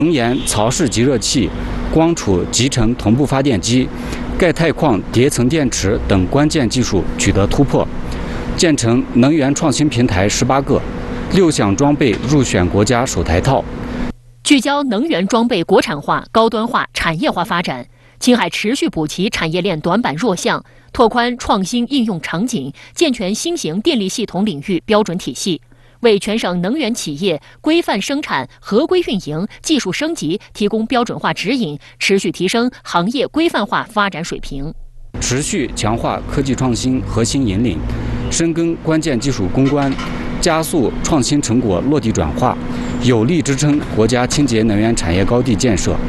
能源槽式集热器、光储集成同步发电机、钙钛矿叠层电池等关键技术取得突破，建成能源创新平台18个，6项装备入选国家首台套。 聚焦能源装备国产化、高端化、产业化发展，青海持续补齐产业链短板弱项，拓宽创新应用场景，健全新型电力系统领域标准体系，为全省能源企业规范生产、合规运营、技术升级提供标准化指引，持续提升行业规范化发展水平。 持续强化科技创新核心引领，深耕关键技术攻关，加速创新成果落地转化，有力支撑国家清洁能源产业高地建设。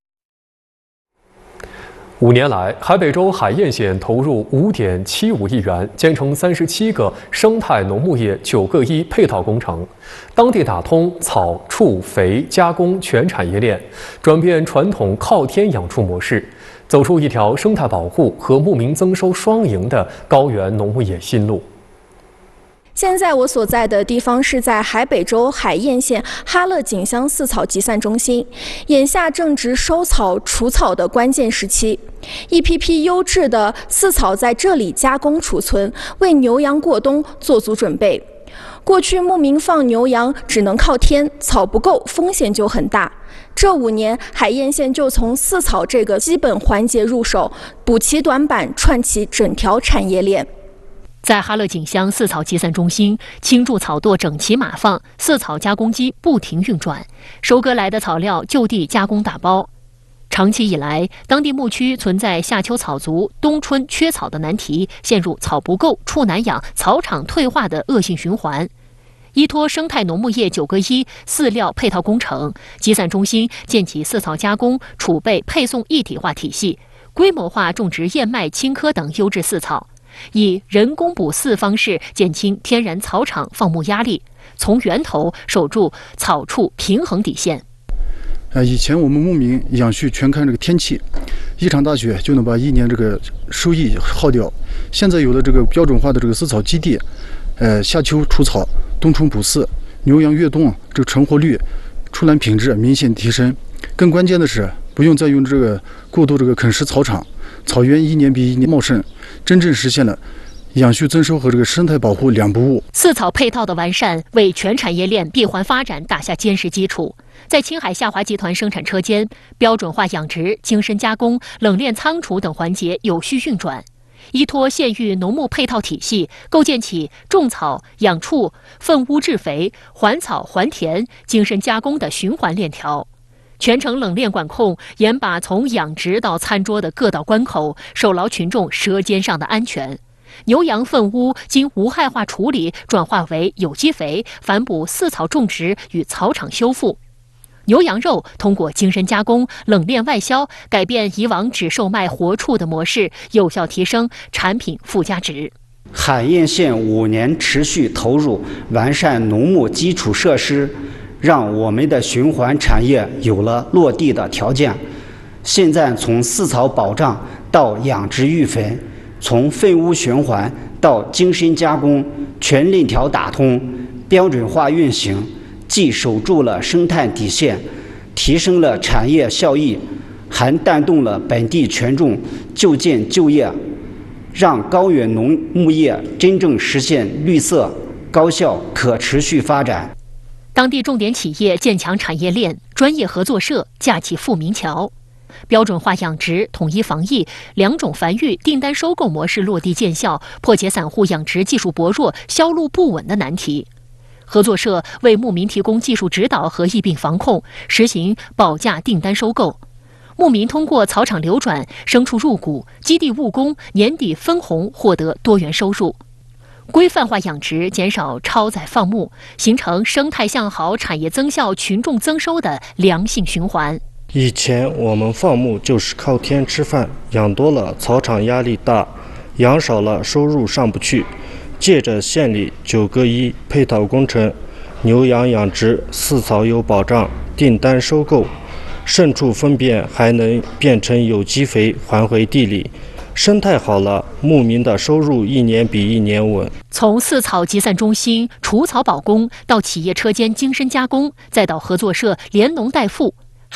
5年来，海北州海晏县投入5.75亿元，建成37个生态农牧业9个1配套工程，当地打通草、畜、肥加工全产业链，转变传统靠天养畜模式，走出一条生态保护和牧民增收双赢的高原农牧业新路。 现在我所在的地方是在海北州海晏县哈勒井乡饲草集散中心，眼下正值收草除草的关键时期，一批批优质的饲草在这里加工储存，为牛羊过冬做足准备。过去牧民放牛羊只能靠天，草不够风险就很大。这5年，海晏县就从饲草这个基本环节入手，补齐短板，串起整条产业链。 在哈勒井乡饲草集散中心，倾注草垛整齐码放，饲草加工机不停运转，收割来的草料就地加工打包。长期以来，当地牧区存在夏秋草足、冬春缺草的难题，陷入草不够、畜难养、草场退化的恶性循环。依托生态农牧业9个1饲料配套工程，集散中心建起饲草加工、储备、配送一体化体系，规模化种植燕麦、青稞等优质饲草。以人工补饲方式减轻天然草场放牧压力，从源头守住草畜平衡底线。 以前我们牧民养畜全看这个天气，一场大雪就能把1年这个收益耗掉。现在有了这个标准化的这个饲草基地，夏秋除草，冬春补饲，牛羊越冬这个成活率、出栏品质明显提升。更关键的是，不用再用这个过度这个啃食草场，草原1年比1年茂盛，真正实现了养畜增收和这个生态保护2不误。 饲草配套的完善，为全产业链闭环发展打下坚实基础。在青海夏华集团生产车间，标准化养殖、精深加工、冷链仓储等环节有序运转。依托县域农牧配套体系，构建起种草、养畜、粪污制肥、还草还田、精深加工的循环链条。全程冷链管控，严把从养殖到餐桌的各道关口，守牢群众舌尖上的安全。牛羊粪污经无害化处理，转化为有机肥，反哺饲草种植与草场修复。牛羊肉通过精深加工、冷链外销，改变以往只售卖活畜的模式，有效提升产品附加值。 海晏县5年持续投入完善农牧基础设施，让我们的循环产业有了落地的条件。现在从饲草保障到养殖育肥，从粪污循环到精深加工，全链条打通，标准化运行，既守住了生态底线，提升了产业效益，还带动了本地群众就建就业，让高原农牧业真正实现绿色、高效、可持续发展。 当地重点企业建强产业链，专业合作社架起富民桥，标准化养殖、统一防疫2种繁育订单收购模式落地见效，破解散户养殖技术薄弱、销路不稳的难题。合作社为牧民提供技术指导和疫病防控，实行保价订单收购。牧民通过草场流转、牲畜入股、基地务工、年底分红获得多元收入。规范化养殖，减少超载放牧，形成生态向好、产业增效、群众增收的良性循环。 以前我们放牧就是靠天吃饭，养多了草场压力大，养少了收入上不去。借着县里9个1配套工程，牛羊养殖、饲草有保障，订单收购，牲畜粪便还能变成有机肥还回地里。生态好了，牧民的收入1年比1年稳。 从饲草集散中心除草保工，到企业车间精深加工，再到合作社连农带富，